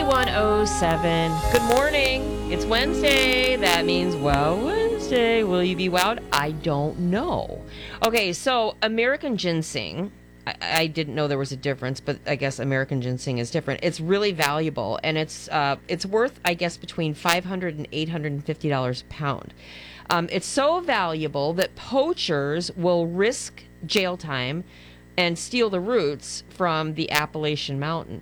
9107. Good morning. It's Wednesday. That means, Wednesday. Will you be wowed? I don't know. Okay, so American ginseng. I didn't know there was a difference, but I guess American ginseng is different. It's really valuable, and it's worth, I guess, between $500 and $850 a pound. It's so valuable that poachers will risk jail time and steal the roots from the Appalachian Mountain.